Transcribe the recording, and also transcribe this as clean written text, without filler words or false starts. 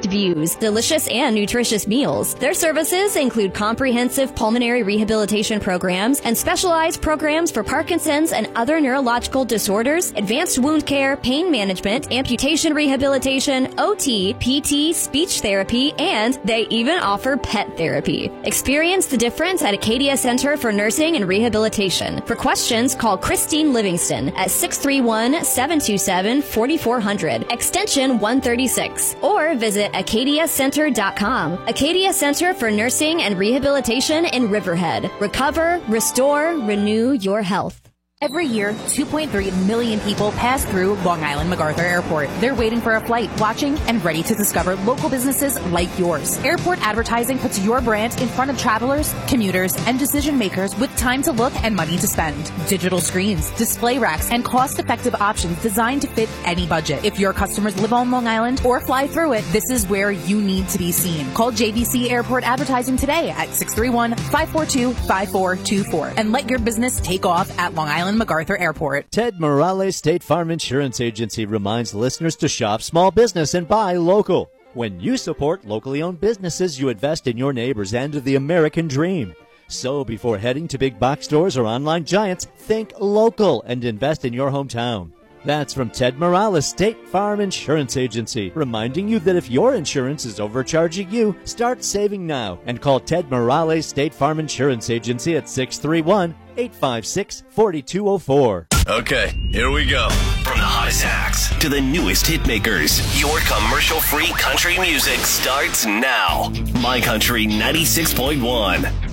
packed views, delicious and nutritious meals. Their services include comprehensive pulmonary rehabilitation programs and specialized programs for Parkinson's and other neurological disorders, advanced wound care, pain management, amputation rehabilitation, OT, PT, speech therapy, and they even offer pet therapy. Experience the difference at Acadia Center for Nursing and Rehabilitation. For questions, call Christine Livingston at 631-727-4400, extension 136, or visit acadiacenter.com. Acadia Center for Nursing and Rehabilitation in Riverhead. Recover, restore, renew your health. Every year, 2.3 million people pass through Long Island MacArthur Airport. They're waiting for a flight, watching, and ready to discover local businesses like yours. Airport advertising puts your brand in front of travelers, commuters, and decision makers with time to look and money to spend. Digital screens, display racks, and cost-effective options designed to fit any budget. If your customers live on Long Island or fly through it, this is where you need to be seen. Call JVC Airport Advertising today at 631-542-5424 and let your business take off at Long Island MacArthur Airport. Ted Morales State Farm Insurance Agency reminds listeners to shop small business and buy local. When you support locally owned businesses, you invest in your neighbors and the American dream. So before heading to big box stores or online giants, think local and invest in your hometown. That's from Ted Morales State Farm Insurance Agency, reminding you that if your insurance is overcharging you, start saving now and call Ted Morales State Farm Insurance Agency at 631-856-4204. Okay, here we go. From the hottest acts to the newest hit makers, your commercial-free country music starts now. My Country 96.1.